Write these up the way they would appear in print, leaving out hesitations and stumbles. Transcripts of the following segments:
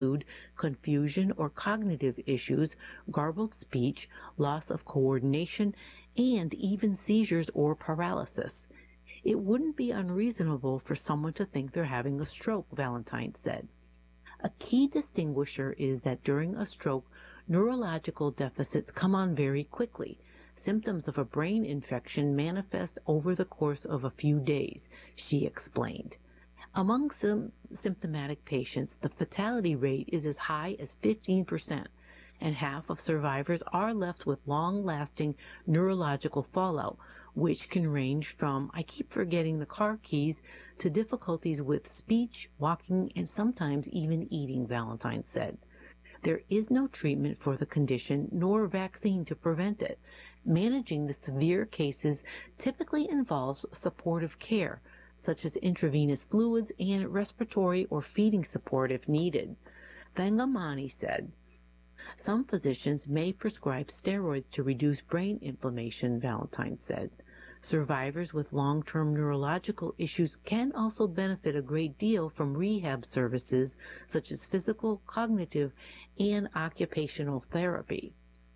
include confusion or cognitive issues, garbled speech, loss of coordination, and even seizures or paralysis. It wouldn't be unreasonable for someone to think they're having a stroke, Valentine said. A key distinguisher is that during a stroke, neurological deficits come on very quickly. Symptoms of a brain infection manifest over the course of a few days, she explained. Among symptomatic patients, the fatality rate is as high as 15%, and half of survivors are left with long-lasting neurological fallout, which can range from, I keep forgetting the car keys, to difficulties with speech, walking, and sometimes even eating, Valentine said. There is no treatment for the condition nor vaccine to prevent it. Managing the severe cases typically involves supportive care, such as intravenous fluids and respiratory or feeding support if needed. Thangamani said, some physicians may prescribe steroids to reduce brain inflammation, Valentine said. Survivors with long-term neurological issues can also benefit a great deal from rehab services such as physical, cognitive, and occupational therapy.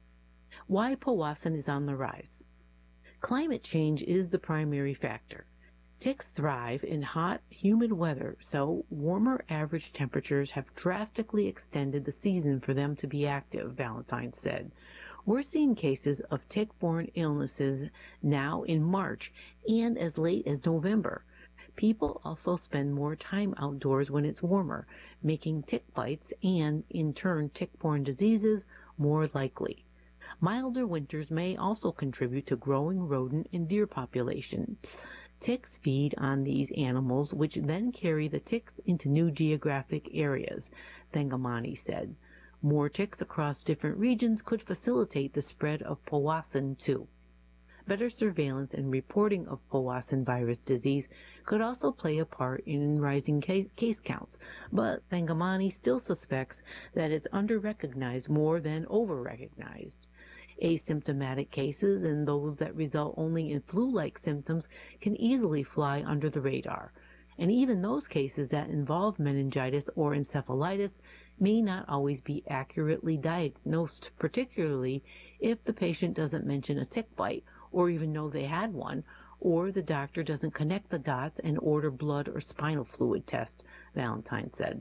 Why Powassan is on the rise. Climate change is the primary factor. Ticks thrive in hot, humid weather, so warmer average temperatures have drastically extended the season for them to be active, Valentine said. We're seeing cases of tick-borne illnesses now in March and as late as November. People also spend more time outdoors when it's warmer, making tick bites and, in turn, tick-borne diseases more likely. Milder winters may also contribute to growing rodent and deer populations. Ticks feed on these animals, which then carry the ticks into new geographic areas, Thangamani said. More ticks across different regions could facilitate the spread of Powassan too. Better surveillance and reporting of Powassan virus disease could also play a part in rising case counts, but Thangamani still suspects that it's under-recognized more than over-recognized. Asymptomatic cases and those that result only in flu-like symptoms can easily fly under the radar, and even those cases that involve meningitis or encephalitis may not always be accurately diagnosed, particularly if the patient doesn't mention a tick bite or even know they had one, or the doctor doesn't connect the dots and order blood or spinal fluid tests, Valentine said.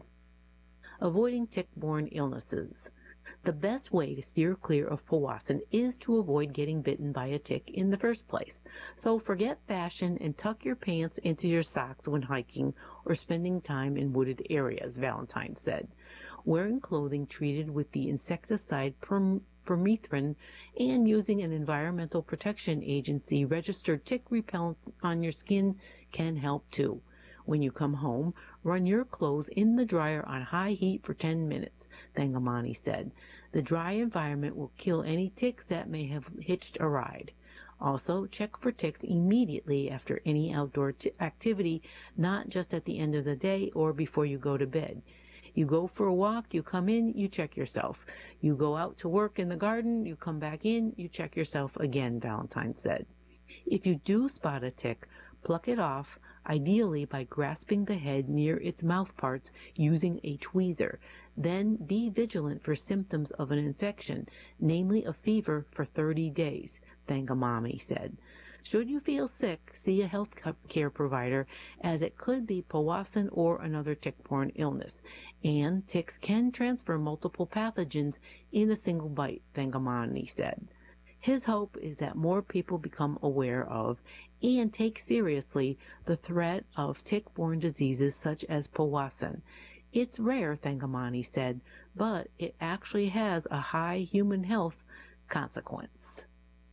Avoiding tick-borne illnesses. The best way to steer clear of Powassan is to avoid getting bitten by a tick in the first place. So forget fashion and tuck your pants into your socks when hiking or spending time in wooded areas, Valentine said. Wearing clothing treated with the insecticide permethrin and using an Environmental Protection Agency registered tick repellent on your skin can help too. When you come home, run your clothes in the dryer on high heat for 10 minutes, Thangamani said. The dry environment will kill any ticks that may have hitched a ride. Also, check for ticks immediately after any outdoor activity, not just at the end of the day or before you go to bed. You go for a walk, you come in, you check yourself. You go out to work in the garden, you come back in, you check yourself again, Valentine said. If you do spot a tick, pluck it off, ideally by grasping the head near its mouth parts using a tweezer. Then be vigilant for symptoms of an infection, namely a fever, for 30 days, Thangamani said. Should you feel sick, see a health care provider, as it could be Powassan or another tick-borne illness, and ticks can transfer multiple pathogens in a single bite, Thangamani said. His hope is that more people become aware of and take seriously the threat of tick-borne diseases such as Powassan. It's rare, Thangamani said, but it actually has a high human health consequence.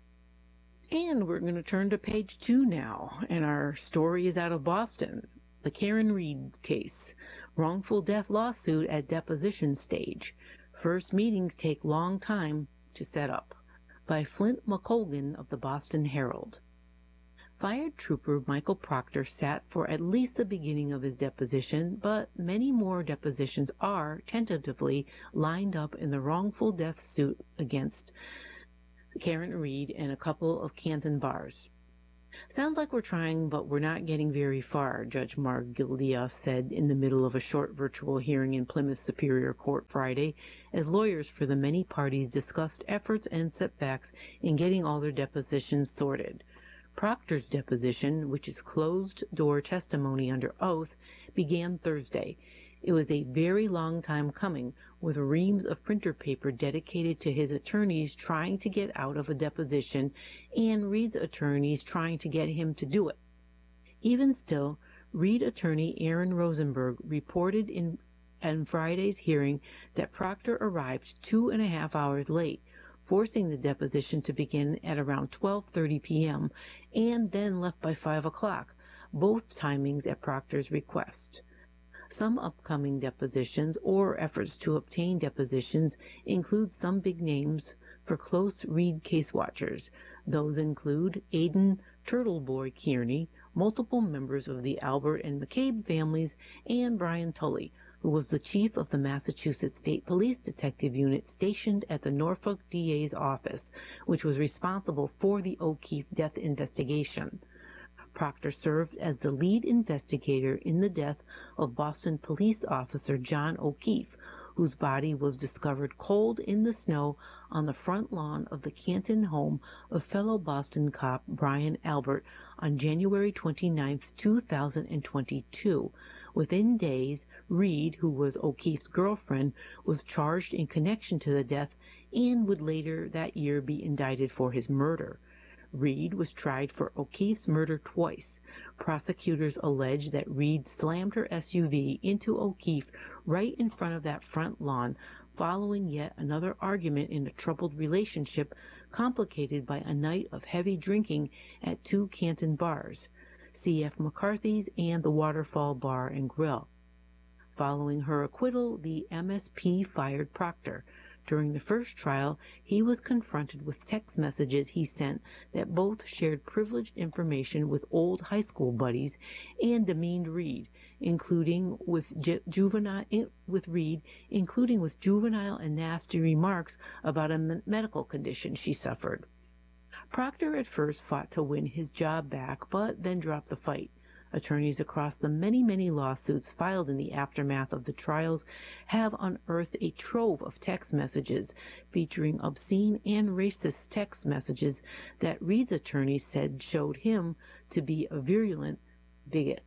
And we're going to turn to page 2 now, and our story is out of Boston. The Karen Reed case. Wrongful death lawsuit at deposition stage. First meetings take long time to set up. By Flint McColgan of the Boston Herald. Fired Trooper Michael Proctor sat for at least the beginning of his deposition, but many more depositions are tentatively lined up in the wrongful death suit against Karen Reed and a couple of Canton bars. Sounds like we're trying, but we're not getting very far, Judge Margillia said in the middle of a short virtual hearing in Plymouth Superior Court Friday, as lawyers for the many parties discussed efforts and setbacks in getting all their depositions sorted. Proctor's deposition, which is closed-door testimony under oath, began Thursday. It was a very long time coming, with reams of printer paper dedicated to his attorneys trying to get out of a deposition and Reed's attorneys trying to get him to do it. Even still, Reed attorney Aaron Rosenberg reported in Friday's hearing that Proctor arrived 2.5 hours late, forcing the deposition to begin at around 12:30 p.m. and then left by 5 o'clock, both timings at Proctor's request. Some upcoming depositions or efforts to obtain depositions include some big names for close Reed case watchers. Those include Aidan Turtleboy Kearney, multiple members of the Albert and McCabe families, and Brian Tully, who was the chief of the Massachusetts State Police Detective Unit stationed at the Norfolk DA's office, which was responsible for the O'Keefe death investigation. Proctor served as the lead investigator in the death of Boston police officer John O'Keefe, whose body was discovered cold in the snow on the front lawn of the Canton home of fellow Boston cop Brian Albert on January 29, 2022. Within days, Reed, who was O'Keefe's girlfriend, was charged in connection to the death and would later that year be indicted for his murder. Reed was tried for O'Keefe's murder twice. Prosecutors allege that Reed slammed her SUV into O'Keefe right in front of that front lawn, following yet another argument in a troubled relationship complicated by a night of heavy drinking at two Canton bars, C.F. McCarthy's and the Waterfall Bar and Grill. Following her acquittal, the MSP fired Proctor. During the first trial, he was confronted with text messages he sent that both shared privileged information with old high school buddies and demeaned Reed, including with juvenile and nasty remarks about a medical condition she suffered. Proctor at first fought to win his job back, but then dropped the fight. Attorneys across the many lawsuits filed in the aftermath of the trials have unearthed a trove of text messages featuring obscene and racist text messages that Reed's attorneys said showed him to be a virulent bigot.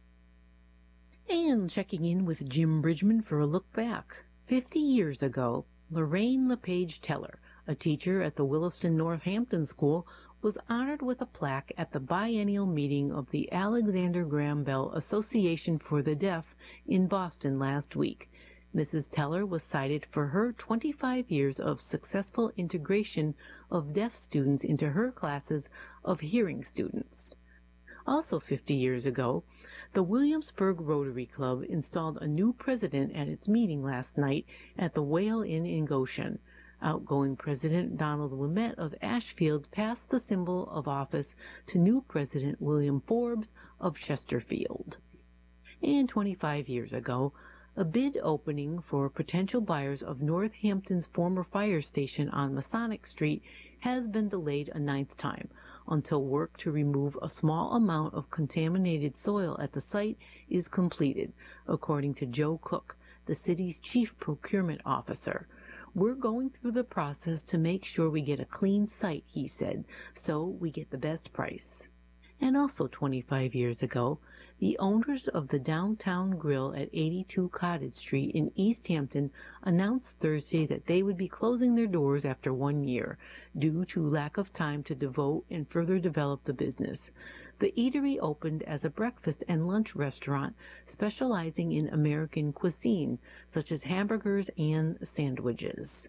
And checking in with Jim Bridgman for a look back. 50 years ago, Lorraine LePage Teller, a teacher at the Williston Northampton School, was honored with a plaque at the biennial meeting of the Alexander Graham Bell Association for the Deaf in Boston last week. Mrs. Teller was cited for her 25 years of successful integration of deaf students into her classes of hearing students. Also 50 years ago, the Williamsburg Rotary Club installed a new president at its meeting last night at the Whale Inn in Goshen. Outgoing President Donald Wilmette of Ashfield passed the symbol of office to new President William Forbes of Chesterfield. And 25 years ago, a bid opening for potential buyers of Northampton's former fire station on Masonic Street has been delayed a 9th time, until work to remove a small amount of contaminated soil at the site is completed, according to Joe Cook, the city's chief procurement officer. We're going through the process to make sure we get a clean site, he said, so we get the best price. And also 25 years ago, the owners of the Downtown Grill at 82 Cottage Street in East Hampton announced Thursday that they would be closing their doors after 1 year, due to lack of time to devote and further develop the business. The eatery opened as a breakfast and lunch restaurant specializing in American cuisine, such as hamburgers and sandwiches.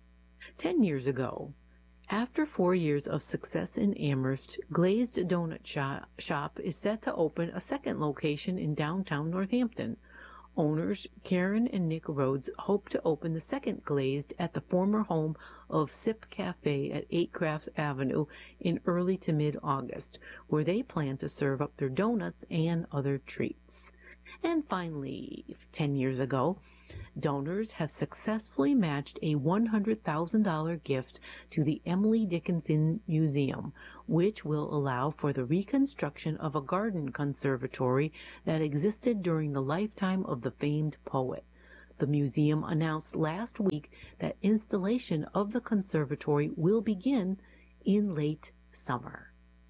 10 years ago, after 4 years of success in Amherst, Glazed Donut Shop is set to open a second location in downtown Northampton. Owners Karen and Nick Rhodes hope to open the second Glazed at the former home of Sip Cafe at 8 Crafts Avenue in early to mid-August, where they plan to serve up their donuts and other treats. And finally, 10 years ago, Donors have successfully matched a $100,000 gift to the Emily Dickinson Museum, which will allow for the reconstruction of a garden conservatory that existed during the lifetime of the famed poet. The museum announced last week that installation of the conservatory will begin in late summer.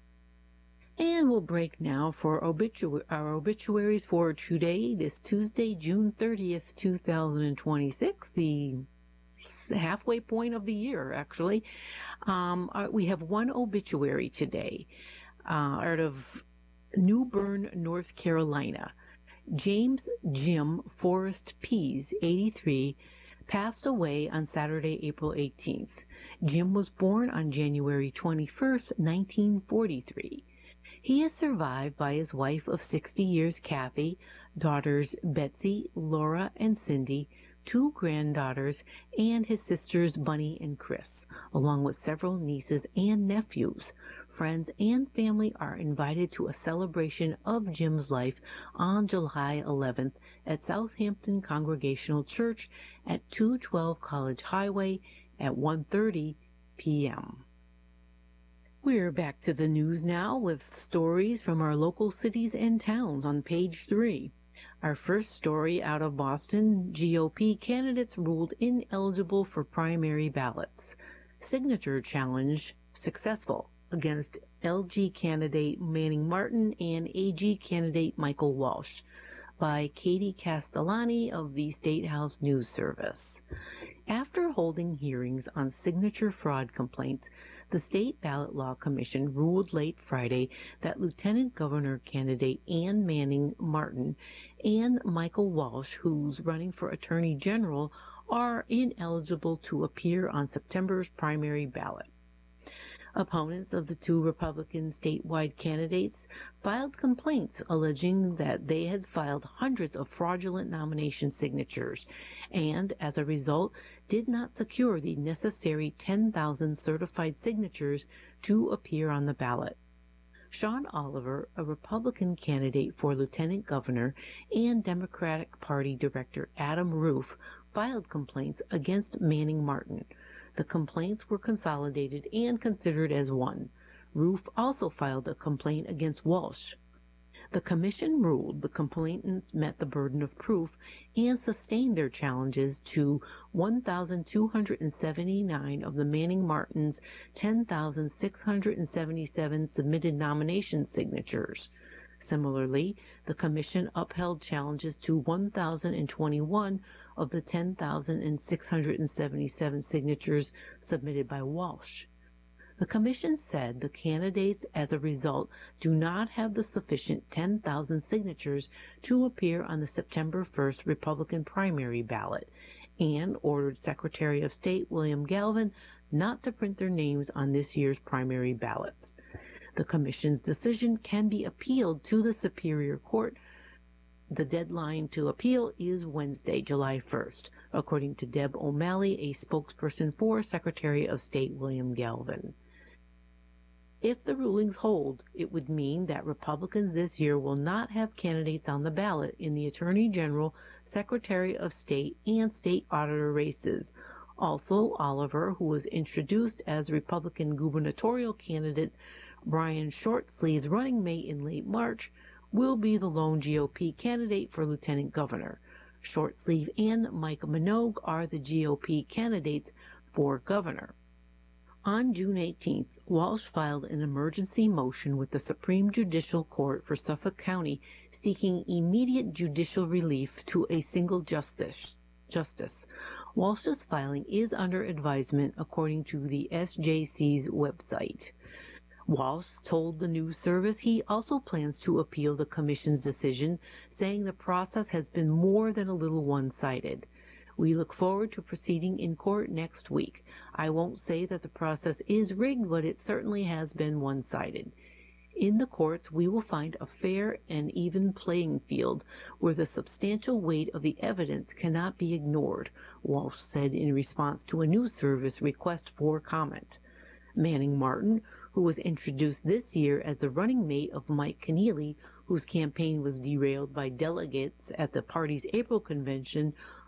And we'll break now for our obituaries for today, this Tuesday, June 30th, 2026, the halfway point of the year, actually. We have one obituary today out of New Bern, North Carolina. James Jim Forrest Pease, 83, passed away on Saturday, April 18th. Jim was born on January 21st, 1943. He is survived by his wife of 60 years, Kathy, daughters Betsy, Laura, and Cindy, 2 granddaughters, and his sisters Bunny and Chris, along with several nieces and nephews. Friends and family are invited to a celebration of Jim's life on July 11th at Southampton Congregational Church at 212 College Highway at 1:30 p.m. We're back to the news now with stories from our local cities and towns on page 3. Our first story out of Boston, GOP candidates ruled ineligible for primary ballots. Signature challenge successful against LG candidate Manning Martin and AG candidate Michael Walsh by Katie Castellani of the State House News Service. After holding hearings on signature fraud complaints, the State Ballot Law Commission ruled late Friday that Lieutenant Governor candidate Ann Manning Martin and Michael Walsh, who's running for Attorney General, are ineligible to appear on September's primary ballot. Opponents of the 2 Republican statewide candidates filed complaints alleging that they had filed hundreds of fraudulent nomination signatures and, as a result, did not secure the necessary 10,000 certified signatures to appear on the ballot. Sean Oliver, a Republican candidate for lieutenant governor, and Democratic Party Director Adam Roof filed complaints against Manning Martin. The complaints were consolidated and considered as one. Roof also filed a complaint against Walsh. The commission ruled the complainants met the burden of proof and sustained their challenges to 1,279 of the Manning Martin's 10,677 submitted nomination signatures. Similarly, the commission upheld challenges to 1,021 of the 10,677 signatures submitted by Walsh. The commission said the candidates, as a result, do not have the sufficient 10,000 signatures to appear on the September 1st Republican primary ballot, and ordered Secretary of State William Galvin not to print their names on this year's primary ballots. The commission's decision can be appealed to the Superior Court. The deadline to appeal is Wednesday, July 1st, according to Deb O'Malley, a spokesperson for Secretary of State William Galvin. If the rulings hold, it would mean that Republicans this year will not have candidates on the ballot in the Attorney General, Secretary of State, and State Auditor races. Also, Oliver, who was introduced as Republican gubernatorial candidate Brian Shortsleeve's running mate in late March, will be the lone GOP candidate for lieutenant governor. Shortsleeve and Mike Minogue are the GOP candidates for governor. On June 18th, Walsh filed an emergency motion with the Supreme Judicial Court for Suffolk County seeking immediate judicial relief to a single justice. Walsh's filing is under advisement according to the SJC's website. Walsh told the news service he also plans to appeal the commission's decision, saying the process has been more than a little one-sided. We look forward to proceeding in court next week. I won't say that the process is rigged, but it certainly has been one-sided. In the courts, we will find a fair and even playing field where the substantial weight of the evidence cannot be ignored, Walsh said in response to a news service request for comment. Manning Martin, who was introduced this year as the running mate of Mike Keneally, whose campaign was derailed by delegates at the party's April convention,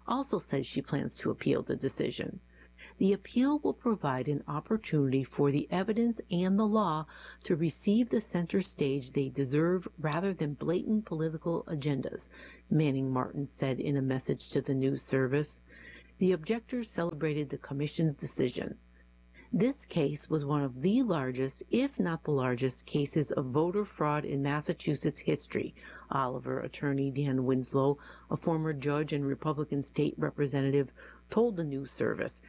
also said she plans to appeal the decision. The appeal will provide an opportunity for the evidence and the law to receive the center stage they deserve rather than blatant political agendas, Manning Martin said in a message to the news service. The objectors celebrated the commission's decision. This case was one of the largest, if not the largest, cases of voter fraud in Massachusetts history, Oliver attorney Dan Winslow, a former judge and Republican state representative, told the news service,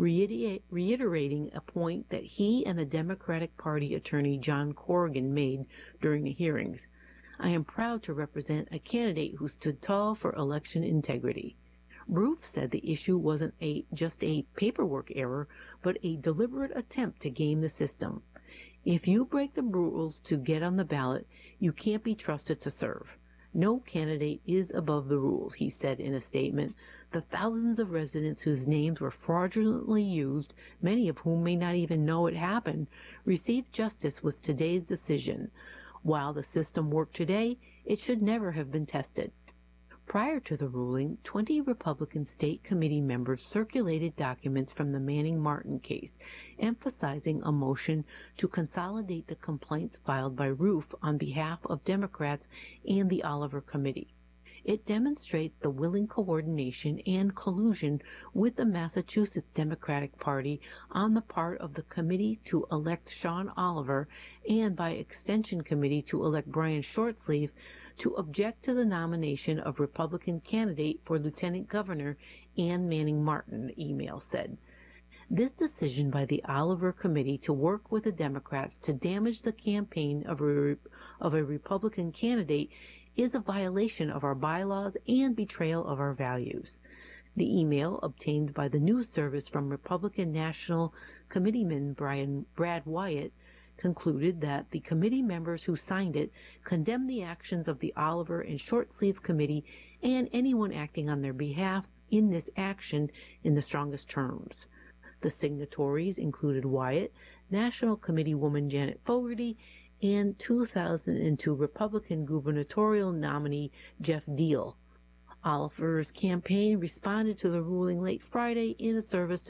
reiterating a point that he and the Democratic Party attorney John Corrigan made during the hearings. I am proud to represent a candidate who stood tall for election integrity. Roof said the issue wasn't just a paperwork error, but a deliberate attempt to game the system. If you break the rules to get on the ballot, you can't be trusted to serve. No candidate is above the rules, he said in a statement. The thousands of residents whose names were fraudulently used, many of whom may not even know it happened, received justice with today's decision. While the system worked today, it should never have been tested. Prior to the ruling, 20 Republican state committee members circulated documents from the Manning Martin case, emphasizing a motion to consolidate the complaints filed by Roof on behalf of Democrats and the Oliver Committee. It demonstrates the willing coordination and collusion with the Massachusetts Democratic Party on the part of the committee to elect Sean Oliver and by extension committee to elect Brian Shortsleeve to object to the nomination of Republican candidate for lieutenant governor Ann Manning Martin, the email said. This decision by the Oliver Committee to work with the Democrats to damage the campaign of a Republican candidate is a violation of our bylaws and betrayal of our values. The email, obtained by the news service from Republican National Committeeman Brad Wyatt, concluded that the committee members who signed it condemned the actions of the Oliver and Shortsleeve Committee and anyone acting on their behalf in this action in the strongest terms. The signatories included Wyatt, National Committee woman Janet Fogarty, and 2002 Republican gubernatorial nominee Jeff Deal. Oliver's campaign responded to the ruling late Friday in a statement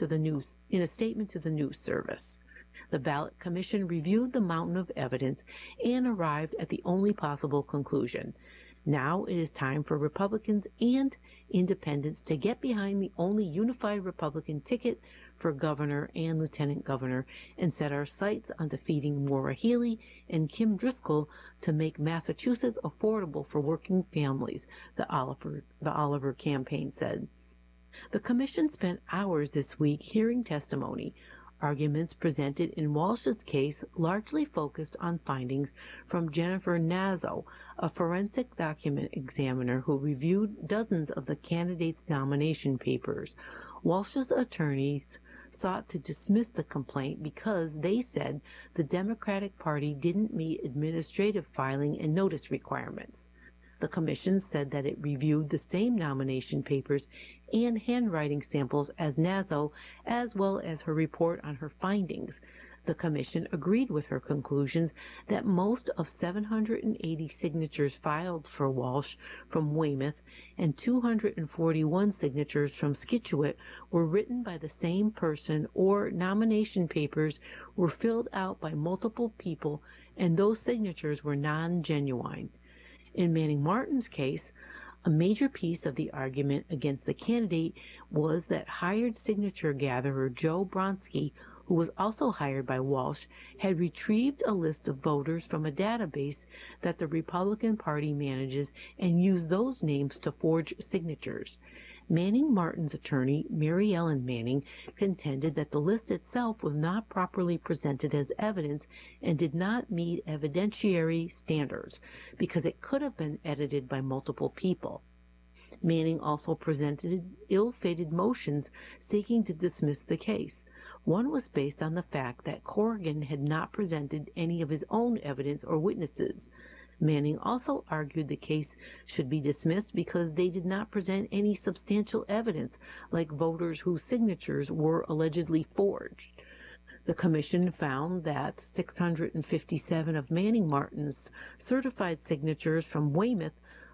to the news service. The ballot commission reviewed the mountain of evidence and arrived at the only possible conclusion. Now it is time for Republicans and independents to get behind the only unified Republican ticket for governor and lieutenant governor and set our sights on defeating Maura Healey and Kim Driscoll to make Massachusetts affordable for working families, the Oliver campaign said. The commission spent hours this week hearing testimony. Arguments presented in Walsh's case largely focused on findings from Jennifer Nazo, a forensic document examiner who reviewed dozens of the candidates' nomination papers. Walsh's attorneys sought to dismiss the complaint because they said the Democratic Party didn't meet administrative filing and notice requirements. The commission said that it reviewed the same nomination papers and handwriting samples as Nazo, as well as her report on her findings. The commission agreed with her conclusions that most of 780 signatures filed for Walsh from Weymouth and 241 signatures from Scituate were written by the same person, or nomination papers were filled out by multiple people and those signatures were non-genuine. In Manning Martin's case, a major piece of the argument against the candidate was that hired signature gatherer Joe Bronski, who was also hired by Walsh, had retrieved a list of voters from a database that the Republican Party manages and used those names to forge signatures. Manning Martin's attorney, Mary Ellen Manning, contended that the list itself was not properly presented as evidence and did not meet evidentiary standards because it could have been edited by multiple people. Manning also presented ill-fated motions seeking to dismiss the case. One was based on the fact that Corrigan had not presented any of his own evidence or witnesses. Manning also argued the case should be dismissed because they did not present any substantial evidence, like voters whose signatures were allegedly forged. The commission found that 657 of Manning Martin's certified signatures from Weymouth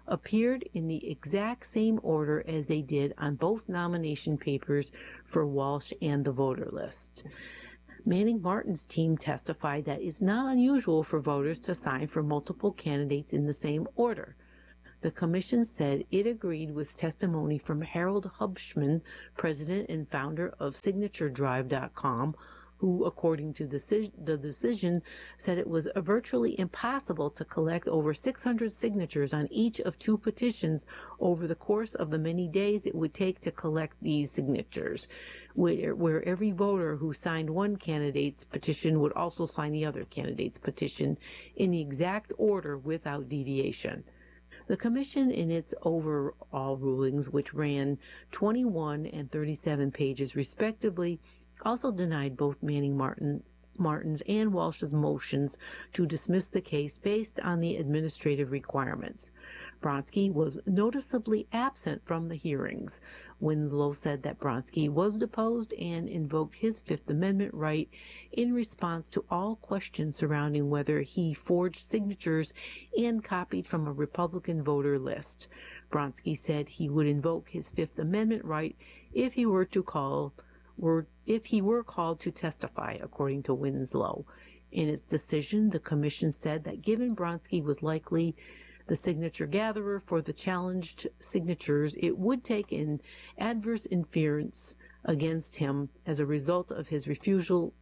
appeared in the exact same order as they did on both nomination papers for Walsh and the voter list. Manning Martin's team testified that it's not unusual for voters to sign for multiple candidates in the same order. The commission said it agreed with testimony from Harold Hubschman, president and founder of SignatureDrive.com, who, according to the decision, said it was virtually impossible to collect over 600 signatures on each of 2 petitions over the course of the many days it would take to collect these signatures, where every voter who signed one candidate's petition would also sign the other candidate's petition in the exact order without deviation. The commission, in its overall rulings, which ran 21 and 37 pages respectively, also denied both Manning Martin's and Walsh's motions to dismiss the case based on the administrative requirements. Bronski was noticeably absent from the hearings. Winslow said that Bronski was deposed and invoked his Fifth Amendment right in response to all questions surrounding whether he forged signatures and copied from a Republican voter list. Bronski said he would invoke his Fifth Amendment right if he were called to testify, according to Winslow. In its decision, the commission said that given Bronski was likely the signature gatherer for the challenged signatures, it would take an adverse inference against him as a result of his refusal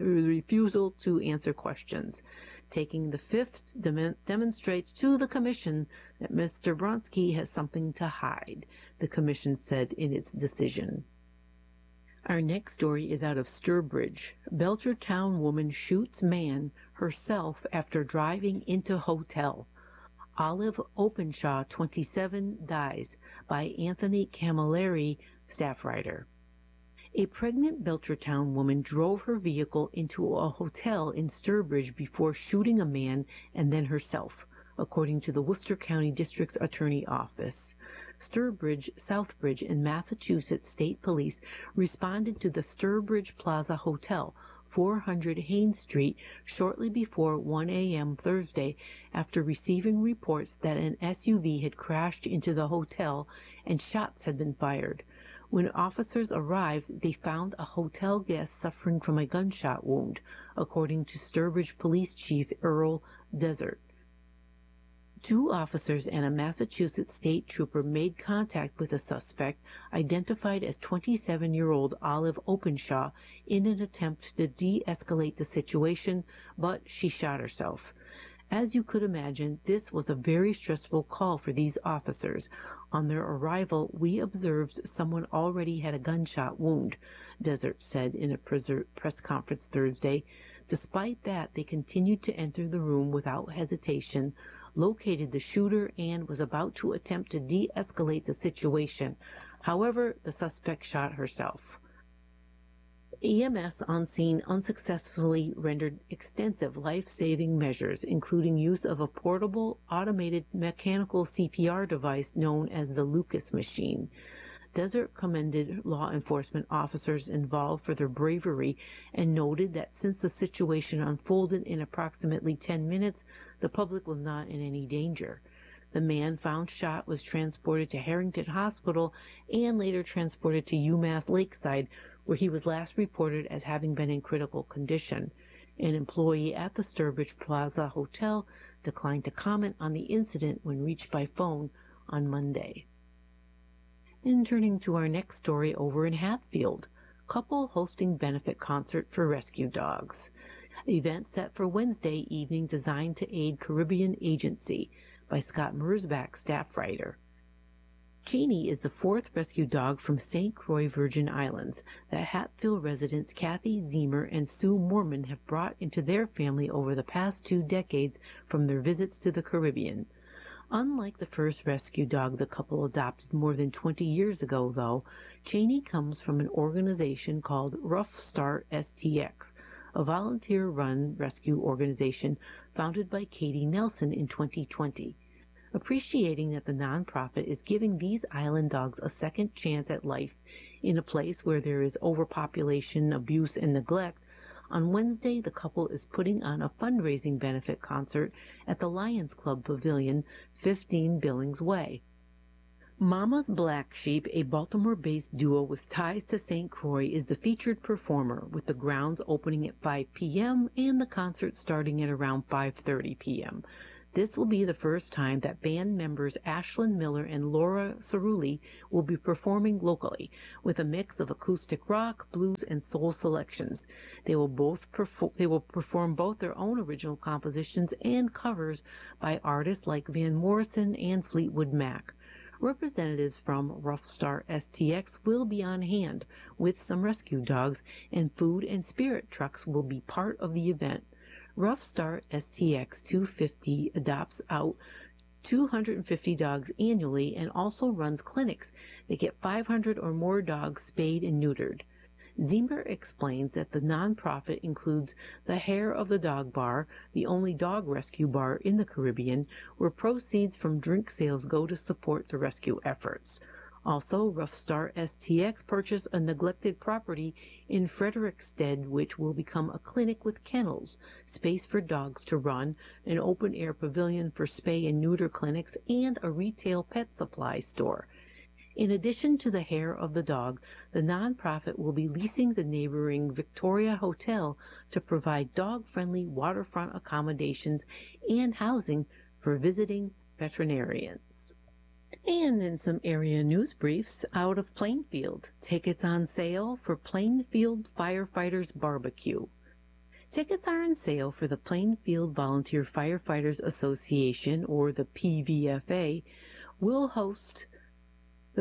to answer questions. Taking the Fifth demonstrates to the commission that Mr. Bronski has something to hide, the commission said in its decision. Our next story is out of Sturbridge. Belchertown woman shoots man herself after driving into hotel. Olive Openshaw, 27, dies, by Anthony Camilleri, staff writer. A pregnant Belchertown woman drove her vehicle into a hotel in Sturbridge before shooting a man and then herself, according to the Worcester County District's Attorney Office. Sturbridge, Southbridge, and Massachusetts State Police responded to the Sturbridge Plaza Hotel, 400 Haynes Street, shortly before 1 a.m. Thursday after receiving reports that an SUV had crashed into the hotel and shots had been fired. When officers arrived, they found a hotel guest suffering from a gunshot wound, according to Sturbridge Police Chief Earl Desert. 2 officers and a Massachusetts state trooper made contact with the suspect, identified as 27-year-old Olive Openshaw, in an attempt to de-escalate the situation, but she shot herself. As you could imagine, this was a very stressful call for these officers. On their arrival, we observed someone already had a gunshot wound, Desert said in a press conference Thursday. Despite that, they continued to enter the room without hesitation, located the shooter, and was about to attempt to de-escalate the situation. However, the suspect shot herself. EMS on scene unsuccessfully rendered extensive life-saving measures, including use of a portable, automated mechanical CPR device known as the Lucas machine. Desert commended law enforcement officers involved for their bravery and noted that since the situation unfolded in approximately 10 minutes, the public was not in any danger. The man found shot was transported to Harrington Hospital and later transported to UMass Lakeside, where he was last reported as having been in critical condition. An employee at the Sturbridge Plaza Hotel declined to comment on the incident when reached by phone on Monday. And turning to our next story over in Hatfield, couple hosting benefit concert for rescue dogs. Event set for Wednesday evening designed to aid Caribbean Agency, by Scott Merzbach, staff writer. Cheney is the 4th rescue dog from St. Croix Virgin Islands that Hatfield residents Kathy Zemer and Sue Mormon have brought into their family over the past 2 decades from their visits to the Caribbean. Unlike the first rescue dog the couple adopted more than 20 years ago, though, Cheney comes from an organization called Rough Start STX, a volunteer-run rescue organization founded by Katie Nelson in 2020. Appreciating that the nonprofit is giving these island dogs a second chance at life in a place where there is overpopulation, abuse, and neglect, On Wednesday, the couple is putting on a fundraising benefit concert at the Lions Club Pavilion, 15 Billings Way. Mama's Black Sheep, a Baltimore-based duo with ties to St. Croix, is the featured performer, with the grounds opening at 5 p.m. and the concert starting at around 5:30 p.m. This will be the first time that band members Ashlyn Miller and Laura Cerulli will be performing locally, with a mix of acoustic rock, blues, and soul selections. They will perform both their own original compositions and covers by artists like Van Morrison and Fleetwood Mac. Representatives from Rough Start STX will be on hand with some rescue dogs, and food and spirit trucks will be part of the event. Rough Start STX 250 adopts out 250 dogs annually and also runs clinics that get 500 or more dogs spayed and neutered. Zimmer explains that the nonprofit includes the Hair of the Dog Bar, the only dog rescue bar in the Caribbean, where proceeds from drink sales go to support the rescue efforts. Also, Rough Start STX purchased a neglected property in Frederickstead, which will become a clinic with kennels, space for dogs to run, an open-air pavilion for spay and neuter clinics, and a retail pet supply store. In addition to the Hair of the Dog, the nonprofit will be leasing the neighboring Victoria Hotel to provide dog-friendly waterfront accommodations and housing for visiting veterinarians. And in some area news briefs out of Plainfield, tickets on sale for Plainfield Firefighters Barbecue. Tickets are on sale for the Plainfield Volunteer Firefighters Association, or the PVFA, will host the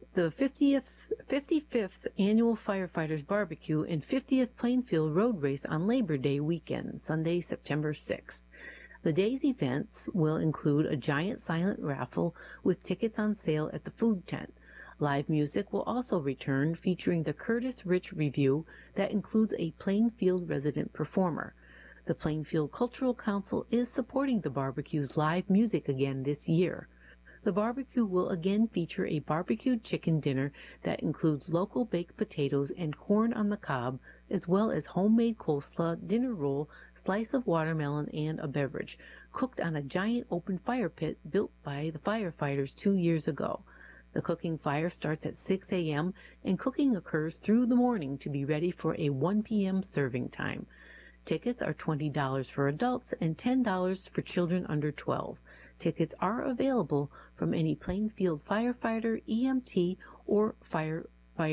55th Annual Firefighters Barbecue and 50th Plainfield Road Race on Labor Day weekend, Sunday, September 6th. The day's events will include a giant silent raffle with tickets on sale at the food tent. Live music will also return, featuring the Curtis Rich Review that includes a Plainfield resident performer. The Plainfield Cultural Council is supporting the barbecue's live music again this year. The barbecue will again feature a barbecued chicken dinner that includes local baked potatoes and corn on the cob, as well as homemade coleslaw, dinner roll, slice of watermelon, and a beverage, cooked on a giant open fire pit built by the firefighters 2 years ago. The cooking fire starts at 6 a.m. and cooking occurs through the morning to be ready for a 1 p.m. serving time. Tickets are $20 for adults and $10 for children under 12. Tickets are available from any Plainfield firefighter, EMT, or fire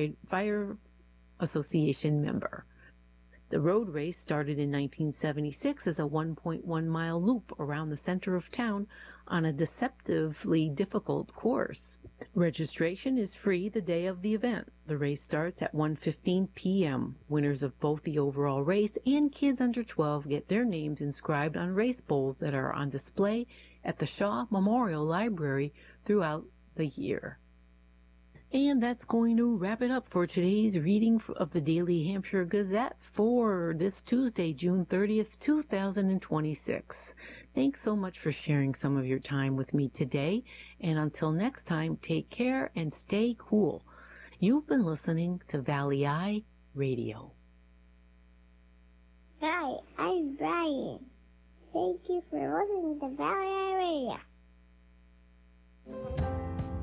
association member. The road race started in 1976 as a 1.1-mile loop around the center of town on a deceptively difficult course. Registration is free the day of the event. The race starts at 1:15 p.m. Winners of both the overall race and kids under 12 get their names inscribed on race bowls that are on display at the Shaw Memorial Library throughout the year. And that's going to wrap it up for today's reading of the Daily Hampshire Gazette for this Tuesday, June 30th, 2026. Thanks so much for sharing some of your time with me today. And until next time, take care and stay cool. You've been listening to Valley Eye Radio. Hi, I'm Brian. Thank you for listening to Valley Eye Radio.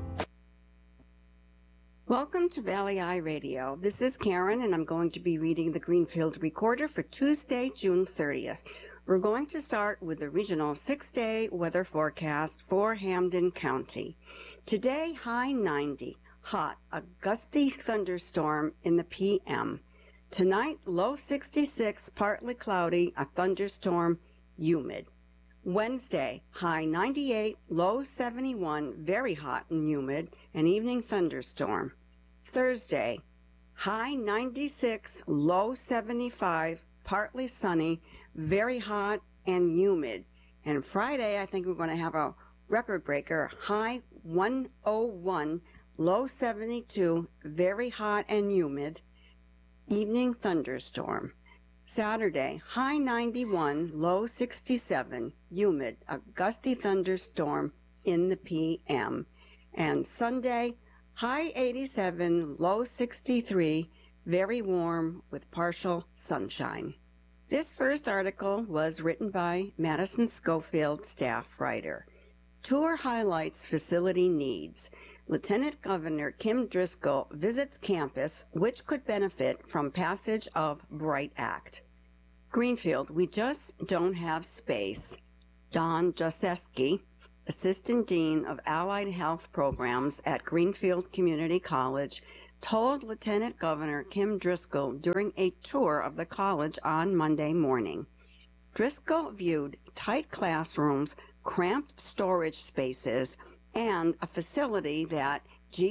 Welcome to Valley Eye Radio. This is Karen, and I'm going to be reading the Greenfield Recorder for Tuesday, June 30th. We're going to start with the regional 6-day weather forecast for Hampden County. Today, high 90, hot, a gusty thunderstorm in the p.m. Tonight, low 66, partly cloudy, a thunderstorm, humid. Wednesday, high 98, low 71, very hot and humid, an evening thunderstorm. Thursday, high 96, low 75, partly sunny, very hot and humid. And Friday, I think we're going to have a record breaker, high 101, low 72, very hot and humid, evening thunderstorm. Saturday, high 91, low 67, humid, a gusty thunderstorm in the p.m. And Sunday, high 87, low 63, very warm with partial sunshine. This first article was written by Madison Schofield, staff writer. Tour highlights facility needs. Lieutenant Governor Kim Driscoll visits campus, which could benefit from passage of BRIGHT Act. Greenfield, we just don't have space. Don Jaseski, Assistant Dean of Allied Health Programs at Greenfield Community College, told Lieutenant Governor Kim Driscoll during a tour of the college on Monday morning. Driscoll viewed tight classrooms, cramped storage spaces, and a facility that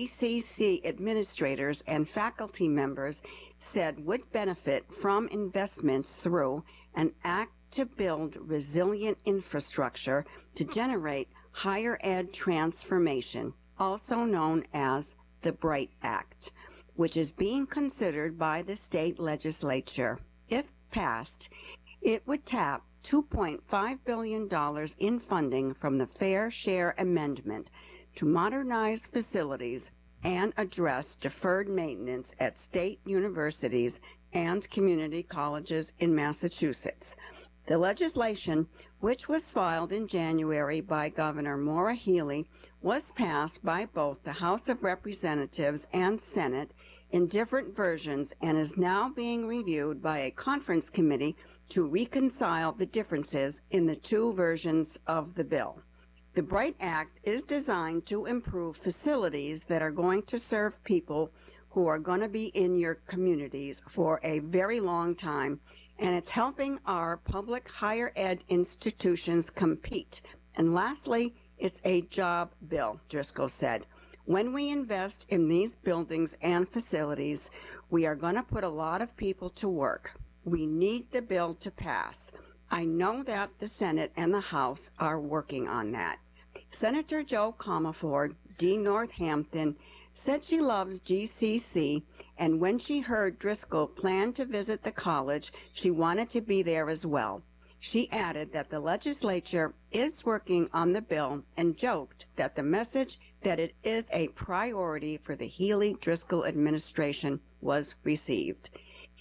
GCC administrators and faculty members said would benefit from investments through an act to build resilient infrastructure to generate higher ed transformation, also known as the BRIGHT Act, which is being considered by the state legislature. If passed, it would tap $2.5 billion in funding from the Fair Share Amendment to modernize facilities and address deferred maintenance at state universities and community colleges in Massachusetts. The legislation, which was filed in January by Governor Maura Healey, was passed by both the House of Representatives and Senate in different versions and is now being reviewed by a conference committee to reconcile the differences in the two versions of the bill. The BRIGHT Act is designed to improve facilities that are going to serve people who are going to be in your communities for a very long time, and it's helping our public higher ed institutions compete. And lastly, it's a job bill, Driscoll said. When we invest in these buildings and facilities, we are going to put a lot of people to work. We need the bill to pass. I know that the Senate and the House are working on that. Senator Jo Comerford, D. Northampton, said she loves GCC, and when she heard Driscoll plan to visit the college, she wanted to be there as well. She added that the legislature is working on the bill and joked that the message that it is a priority for the Healey-Driscoll administration was received.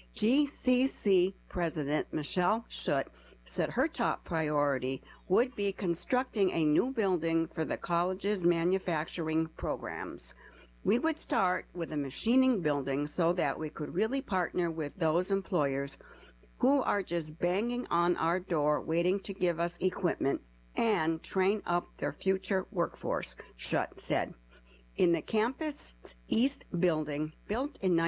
GCC President Michelle Schutt said her top priority would be constructing a new building for the college's manufacturing programs. We would start with a machining building so that we could really partner with those employers who are just banging on our door waiting to give us equipment and train up their future workforce, Schutt said. In the campus East building, built in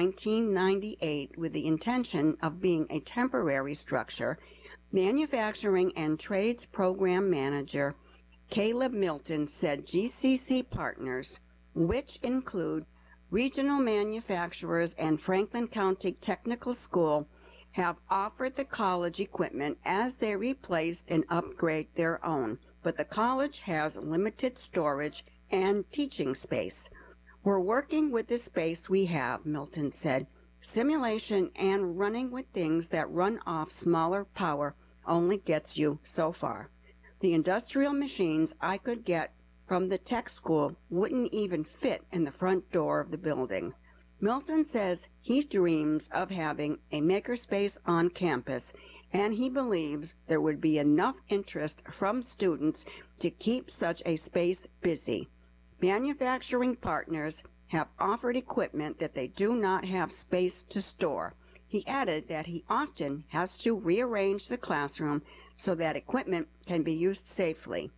1998 with the intention of being a temporary structure, Manufacturing and Trades Program Manager Caleb Milton said GCC partners, which include regional manufacturers and Franklin County Technical School, have offered the college equipment as they replace and upgrade their own, but the college has limited storage and teaching space. We're working with the space we have, Milton said. Simulation and running with things that run off smaller power only gets you so far. The industrial machines I could get from the tech school wouldn't even fit in the front door of the building. Milton says he dreams of having a makerspace on campus, and he believes there would be enough interest from students to keep such a space busy. Manufacturing partners have offered equipment that they do not have space to store. He added that he often has to rearrange the classroom so that equipment can be used safely.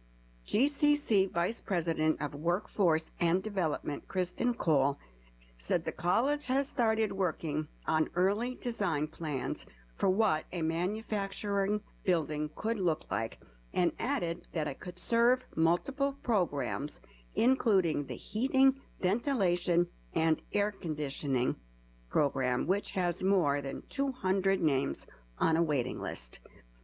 GCC Vice President of Workforce and Development, Kristen Cole, said the college has started working on early design plans for what a manufacturing building could look like, and added that it could serve multiple programs, including the heating, ventilation, and air conditioning program, which has more than 200 names on a waiting list.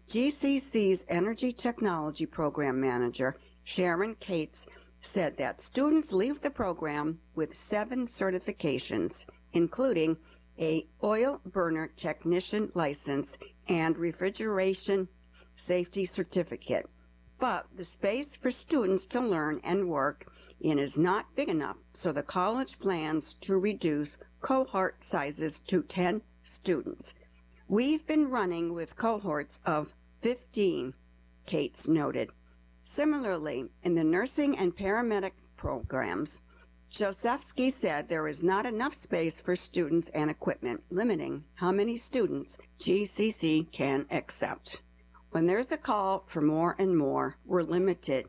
GCC's Energy Technology Program Manager, Sharon Cates, said that students leave the program with 7 certifications, including a oil burner technician license and refrigeration safety certificate. But the space for students to learn and work in is not big enough, so the college plans to reduce cohort sizes to 10 students. We've been running with cohorts of 15, Cates noted. Similarly, in the nursing and paramedic programs, Josefsky said there is not enough space for students and equipment, limiting how many students GCC can accept. When there's a call for more and more, we're limited,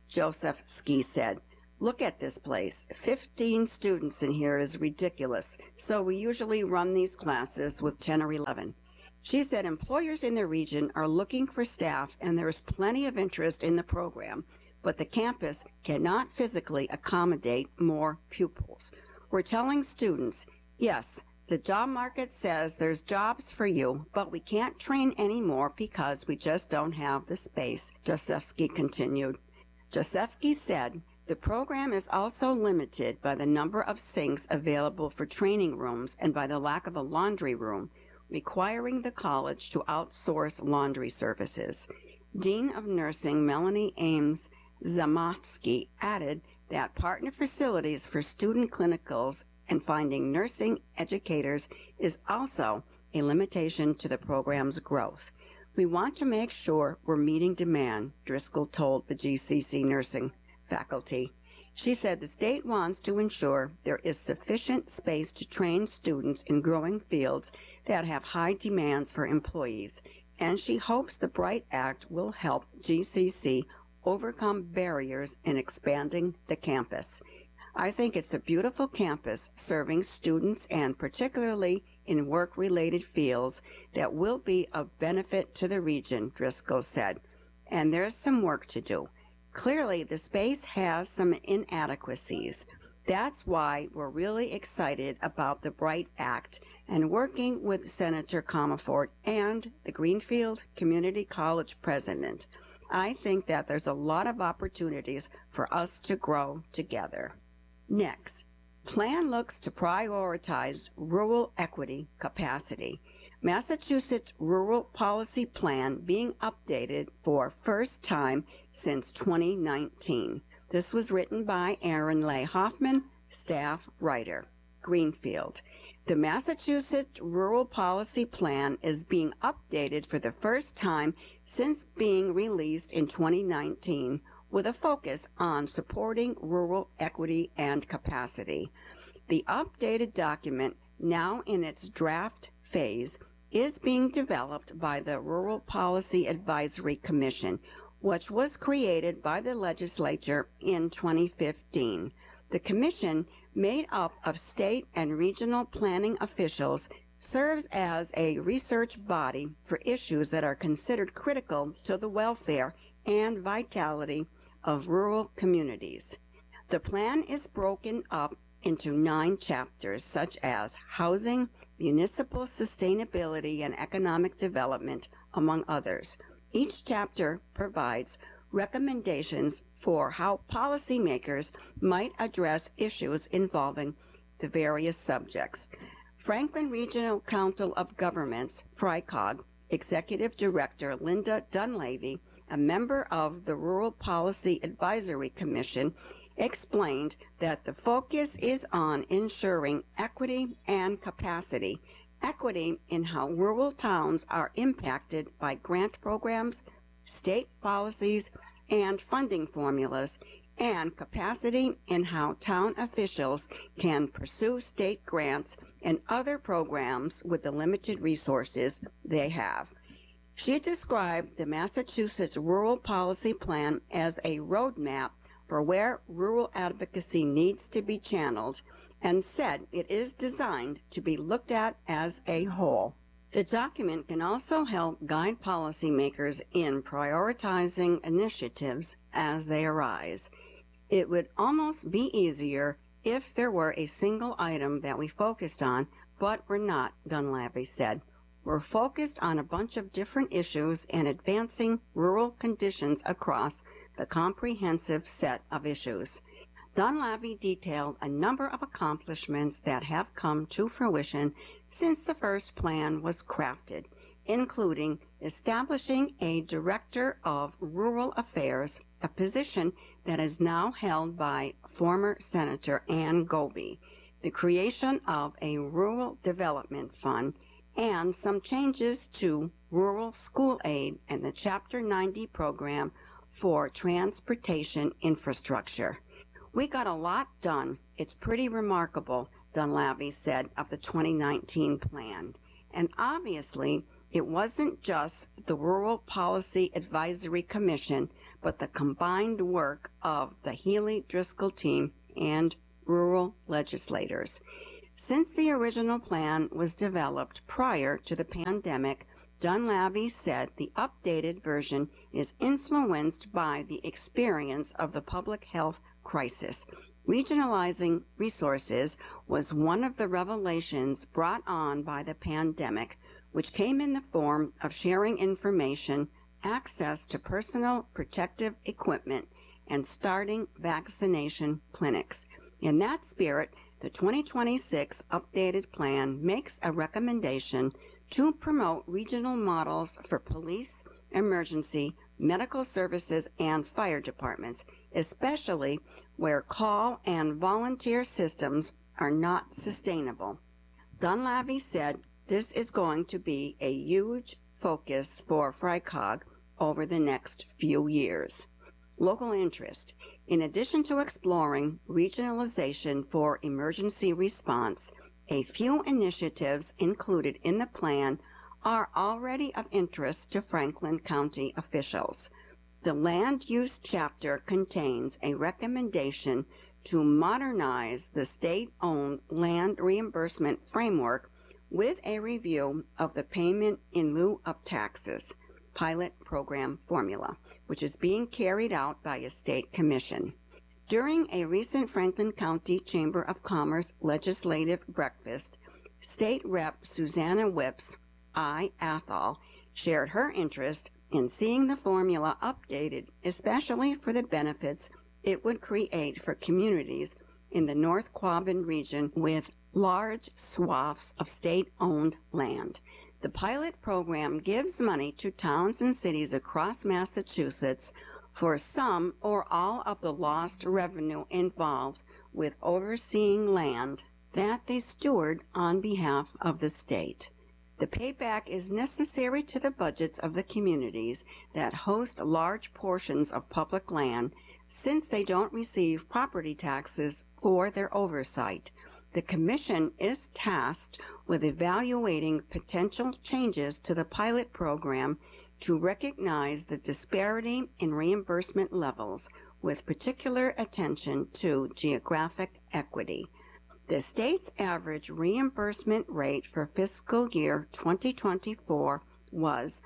Josefsky said. Look at this place. 15 students in here is ridiculous, so we usually run these classes with 10 or 11. She said employers in the region are looking for staff and there is plenty of interest in the program, but the campus cannot physically accommodate more pupils. We're telling students, yes, the job market says there's jobs for you, but we can't train anymore because we just don't have the space, Josefsky continued. Josefsky said the program is also limited by the number of sinks available for training rooms and by the lack of a laundry room, requiring the college to outsource laundry services. Dean of Nursing Melanie Ames Zamatsky added that partner facilities for student clinicals and finding nursing educators is also a limitation to the program's growth. We want to make sure we're meeting demand, Driscoll told the GCC nursing faculty. She said the state wants to ensure there is sufficient space to train students in growing fields that have high demands for employees, and she hopes the BRIGHT Act will help GCC overcome barriers in expanding the campus. I think it's a beautiful campus serving students and particularly in work-related fields that will be of benefit to the region, Driscoll said, and there's some work to do. Clearly, the space has some inadequacies. That's why we're really excited about the BRIGHT Act and working with Senator Comerford and the Greenfield Community College president. I think that there's a lot of opportunities for us to grow together. Next, plan looks to prioritize rural equity capacity. Massachusetts Rural Policy Plan being updated for first time since 2019. This was written by Aaron Leigh Hoffman, staff writer, Greenfield. The Massachusetts Rural Policy Plan is being updated for the first time since being released in 2019 with a focus on supporting rural equity and capacity. The updated document, now in its draft phase, is being developed by the Rural Policy Advisory Commission, which was created by the legislature in 2015. The commission, made up of state and regional planning officials, serves as a research body for issues that are considered critical to the welfare and vitality of rural communities. The plan is broken up into 9 chapters, such as housing, municipal sustainability, and economic development, among others. Each chapter provides recommendations for how policymakers might address issues involving the various subjects. Franklin Regional Council of Governments, FRICOG, Executive Director Linda Dunleavy, a member of the Rural Policy Advisory Commission, explained that the focus is on ensuring equity and capacity. Equity in how rural towns are impacted by grant programs, state policies, and funding formulas, and capacity in how town officials can pursue state grants and other programs with the limited resources they have. She described the Massachusetts Rural Policy Plan as a roadmap for where rural advocacy needs to be channeled, and said it is designed to be looked at as a whole. The document can also help guide policymakers in prioritizing initiatives as they arise. It would almost be easier if there were a single item that we focused on, but we're not, Dunleavy said. We're focused on a bunch of different issues and advancing rural conditions across the comprehensive set of issues. Dunleavy detailed a number of accomplishments that have come to fruition since the first plan was crafted, including establishing a Director of Rural Affairs, a position that is now held by former Senator Ann Goby, the creation of a Rural Development Fund, and some changes to rural school aid and the Chapter 90 program for transportation infrastructure. We got a lot done. It's pretty remarkable, Dunlavey said of the 2019 plan. And obviously, it wasn't just the Rural Policy Advisory Commission, but the combined work of the Healy-Driscoll team and rural legislators. Since the original plan was developed prior to the pandemic, Dunlavey said the updated version is influenced by the experience of the public health crisis. Regionalizing resources was one of the revelations brought on by the pandemic, which came in the form of sharing information, access to personal protective equipment, and starting vaccination clinics. In that spirit, the 2026 updated plan makes a recommendation to promote regional models for police, emergency, medical services, and fire departments, especially where call and volunteer systems are not sustainable. Dunlavey said this is going to be a huge focus for FRICOG over the next few years. Local interest. In addition to exploring regionalization for emergency response, a few initiatives included in the plan are already of interest to Franklin County officials. The land use chapter contains a recommendation to modernize the state-owned land reimbursement framework with a review of the payment in lieu of taxes pilot program formula, which is being carried out by a state commission. During a recent Franklin County Chamber of Commerce legislative breakfast, State Rep. Susanna Whips, I. Athol, shared her interest in seeing the formula updated, especially for the benefits it would create for communities in the North Quabbin region with large swaths of state-owned land. The pilot program gives money to towns and cities across Massachusetts for some or all of the lost revenue involved with overseeing land that they steward on behalf of the state. The payback is necessary to the budgets of the communities that host large portions of public land, since they don't receive property taxes for their oversight. The Commission is tasked with evaluating potential changes to the pilot program to recognize the disparity in reimbursement levels, with particular attention to geographic equity. The state's average reimbursement rate for fiscal year 2024 was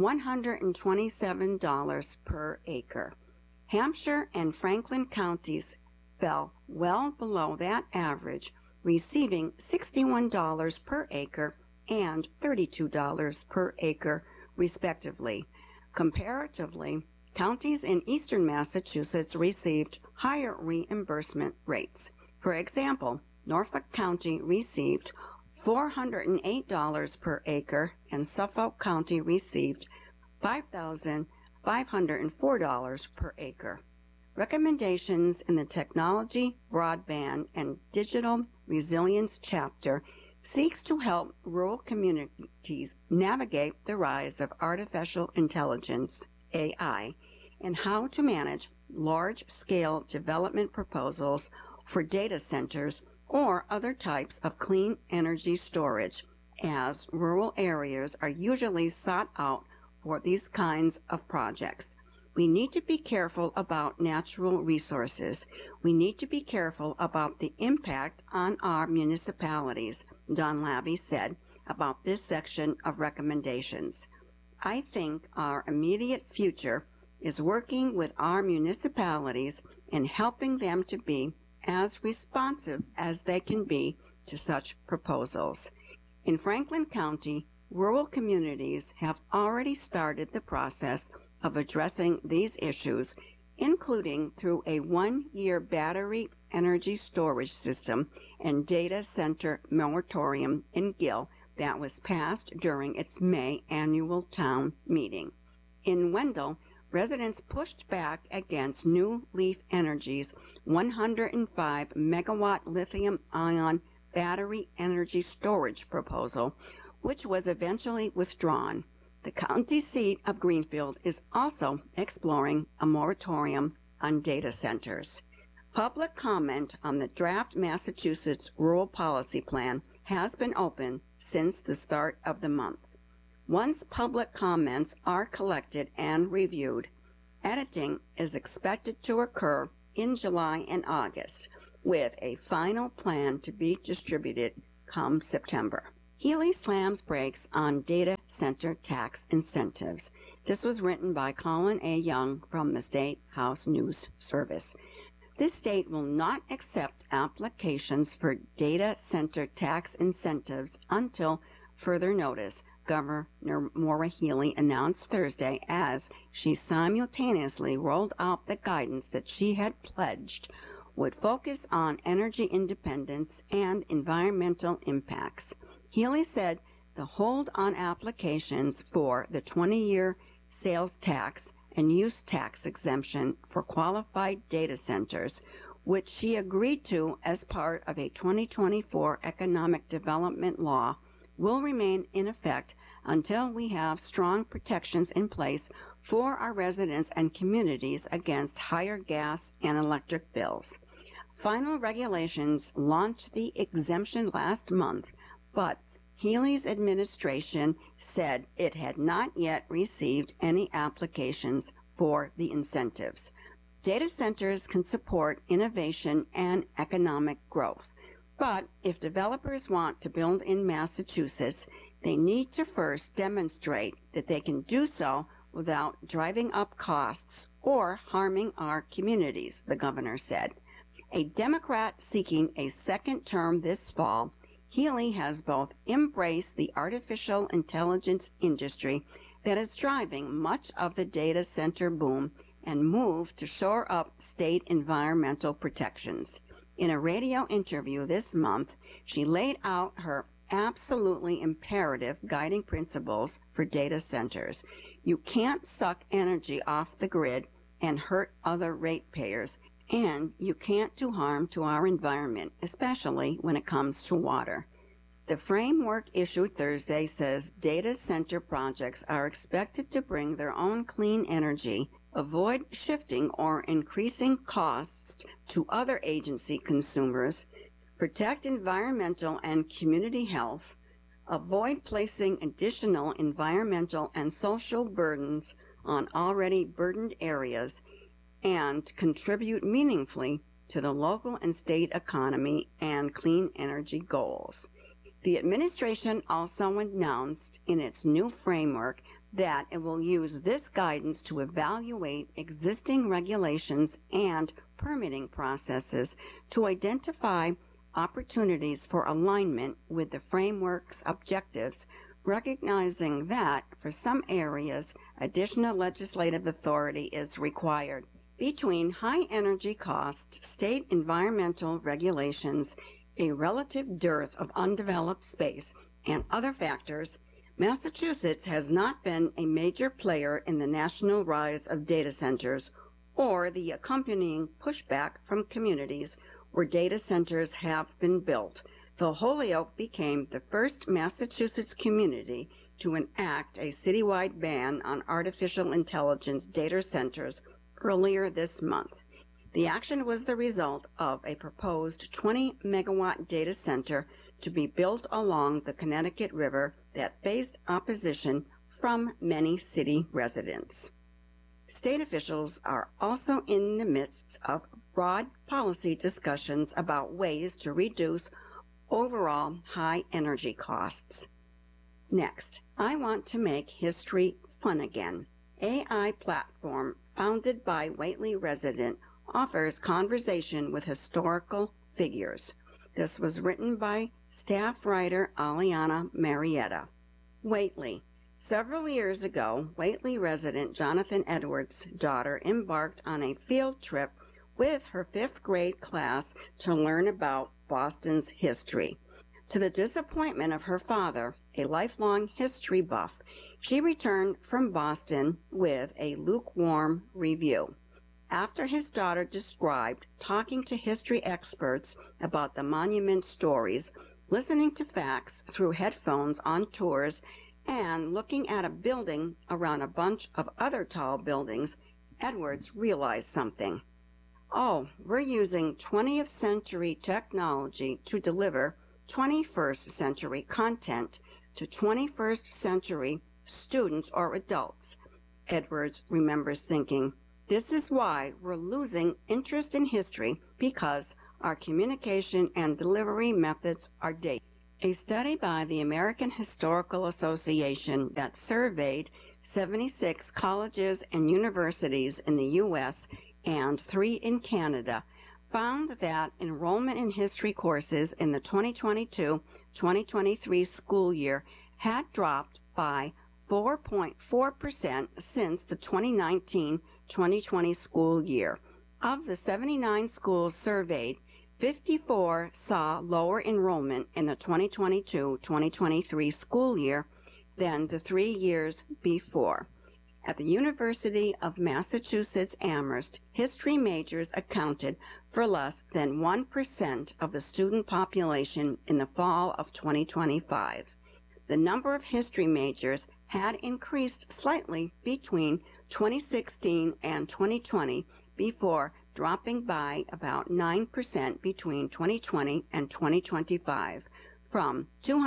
$127 per acre. Hampshire and Franklin counties fell well below that average, receiving $61 per acre and $32 per acre, respectively. Comparatively, counties in eastern Massachusetts received higher reimbursement rates. For example, Norfolk County received $408 per acre, and Suffolk County received $5,504 per acre. Recommendations in the Technology, Broadband, and Digital Resilience chapter seeks to help rural communities navigate the rise of artificial intelligence, AI, and how to manage large-scale development proposals for data centers or other types of clean energy storage, as rural areas are usually sought out for these kinds of projects. We need to be careful about natural resources. We need to be careful about the impact on our municipalities, Dunlavey said about this section of recommendations. I think our immediate future is working with our municipalities and helping them to be as responsive as they can be to such proposals. In Franklin County, rural communities have already started the process of addressing these issues, including through a one-year battery energy storage system and data center moratorium in Gill that was passed during its May annual town meeting. In Wendell, residents pushed back against New Leaf Energy's 105 megawatt lithium-ion battery energy storage proposal, which was eventually withdrawn. The county seat of Greenfield is also exploring a moratorium on data centers. Public comment on the draft Massachusetts Rural Policy Plan has been open since the start of the month. Once public comments are collected and reviewed, editing is expected to occur in July and August, with a final plan to be distributed come September. Healy slams brakes on data center tax incentives. This was written by Colin A. Young from the State House News Service. This state will not accept applications for data center tax incentives until further notice, Governor Maura Healey announced Thursday as she simultaneously rolled out the guidance that she had pledged would focus on energy independence and environmental impacts. Healey said the hold on applications for the 20-year sales tax and use tax exemption for qualified data centers, which she agreed to as part of a 2024 economic development law, will remain in effect until we have strong protections in place for our residents and communities against higher gas and electric bills. Final regulations launched the exemption last month, but Healey's administration said it had not yet received any applications for the incentives. Data centers can support innovation and economic growth, but if developers want to build in Massachusetts, they need to first demonstrate that they can do so without driving up costs or harming our communities, the governor said. A Democrat seeking a second term this fall, Healey has both embraced the artificial intelligence industry that is driving much of the data center boom and moved to shore up state environmental protections. In a radio interview this month, she laid out her absolutely imperative guiding principles for data centers. You can't suck energy off the grid and hurt other ratepayers, and you can't do harm to our environment, especially when it comes to water. The framework issued Thursday says data center projects are expected to bring their own clean energy, avoid shifting or increasing costs to other agency consumers, protect environmental and community health, avoid placing additional environmental and social burdens on already burdened areas, and contribute meaningfully to the local and state economy and clean energy goals. The administration also announced in its new framework that it will use this guidance to evaluate existing regulations and permitting processes to identify opportunities for alignment with the framework's objectives, recognizing that for some areas additional legislative authority is required. Between high energy costs, state environmental regulations, a relative dearth of undeveloped space, and other factors, Massachusetts has not been a major player in the national rise of data centers or the accompanying pushback from communities where data centers have been built, though Holyoke became the first Massachusetts community to enact a citywide ban on artificial intelligence data centers earlier this month. The action was the result of a proposed 20-megawatt data center to be built along the Connecticut River that faced opposition from many city residents. State officials are also in the midst of broad policy discussions about ways to reduce overall high energy costs. Next, I want to make history fun again. AI platform founded by Whately resident offers conversation with historical figures. This was written by staff writer Aliana Marietta. Whately. Several years ago, Whately resident Jonathan Edwards' daughter embarked on a field trip with her 5th grade class to learn about Boston's history. To the disappointment of her father, a lifelong history buff, she returned from Boston with a lukewarm review. After his daughter described talking to history experts about the monument stories, listening to facts through headphones on tours, and looking at a building around a bunch of other tall buildings, Edwards realized something. Oh, we're using 20th century technology to deliver 21st century content to 21st century students or adults. Edwards remembers thinking, this is why we're losing interest in history, because our communication and delivery methods are dated. A study by the American Historical Association that surveyed 76 colleges and universities in the U.S. and 3 in Canada found that enrollment in history courses in the 2022-2023 school year had dropped by 4.4% since the 2019-2020 school year. Of the 79 schools surveyed, 54 saw lower enrollment in the 2022-2023 school year than the 3 years before. At the University of Massachusetts Amherst, history majors accounted for less than 1% of the student population in the fall of 2025. The number of history majors had increased slightly between 2016 and 2020 before dropping by about 9% between 2020 and 2025, from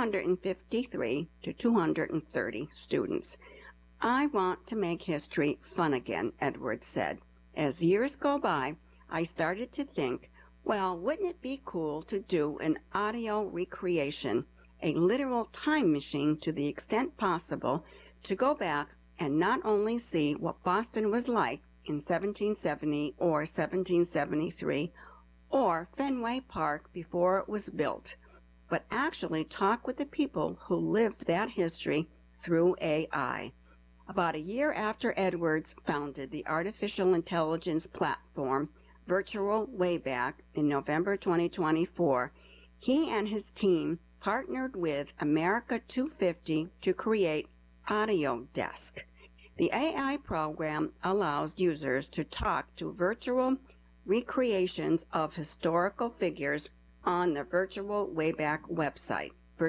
253 to 230 students. I want to make history fun again, Edwards said. As years go by, I started to think, well, wouldn't it be cool to do an audio recreation, a literal time machine to the extent possible, to go back and not only see what Boston was like in 1770 or 1773, or Fenway Park before it was built, but actually talk with the people who lived that history through AI. About a year after Edwards founded the artificial intelligence platform Virtual Wayback in November 2024, he and his team partnered with America 250 to create Audio Desk. The AI program allows users to talk to virtual recreations of historical figures on the Virtual Wayback website,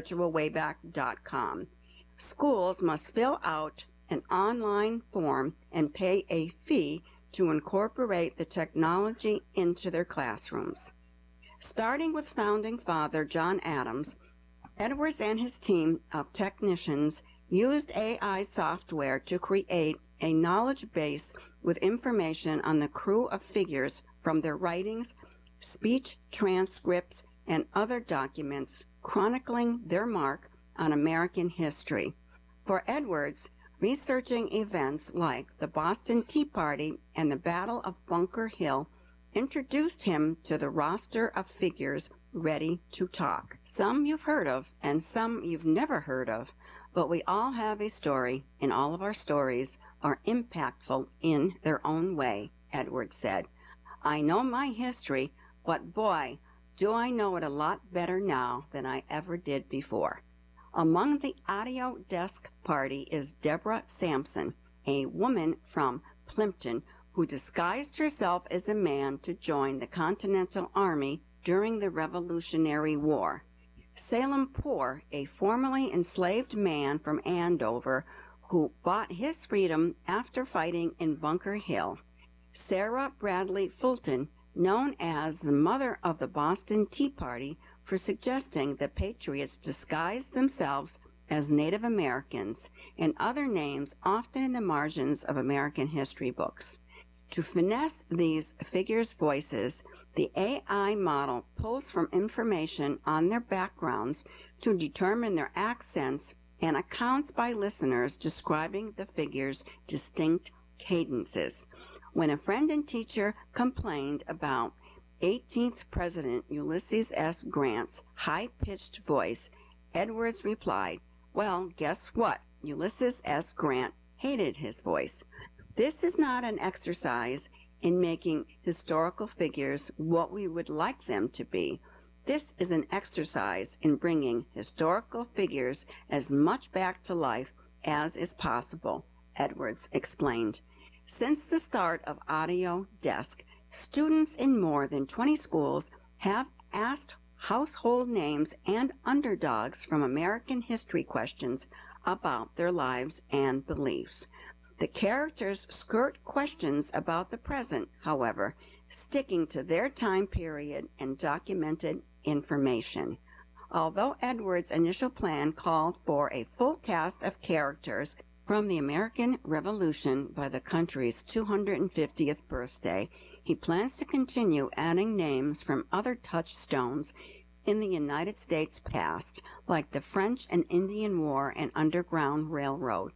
virtualwayback.com. Schools must fill out an online form and pay a fee to incorporate the technology into their classrooms. Starting with founding father John Adams, Edwards and his team of technicians used AI software to create a knowledge base with information on the crew of figures from their writings, speech transcripts, and other documents chronicling their mark on American history. For Edwards, researching events like the Boston Tea Party and the Battle of Bunker Hill introduced him to the roster of figures ready to talk. Some you've heard of and some you've never heard of, but we all have a story, and all of our stories are impactful in their own way, Edwards said. I know my history, but boy, do I know it a lot better now than I ever did before. Among the Audio Desk party is Deborah Sampson, a woman from Plimpton who disguised herself as a man to join the Continental Army during the Revolutionary War. Salem Poor, a formerly enslaved man from Andover who bought his freedom after fighting in Bunker Hill. Sarah Bradley Fulton, known as the mother of the Boston Tea Party, for suggesting the Patriots disguised themselves as Native Americans, and other names often in the margins of American history books. To finesse these figures' voices, the AI model pulls from information on their backgrounds to determine their accents and accounts by listeners describing the figures' distinct cadences. When a friend and teacher complained about 18th President Ulysses S. Grant's high-pitched voice, Edwards replied, well, guess what? Ulysses S. Grant hated his voice. This is not an exercise in making historical figures what we would like them to be. This is an exercise in bringing historical figures as much back to life as is possible, Edwards explained. Since the start of Audio Desk, students in more than 20 schools have asked household names and underdogs from American history questions about their lives and beliefs. The characters skirt questions about the present, however, sticking to their time period and documented information. Although Edwards' initial plan called for a full cast of characters from the American Revolution by the country's 250th birthday, he plans to continue adding names from other touchstones in the United States past, like the French and Indian War and Underground Railroad.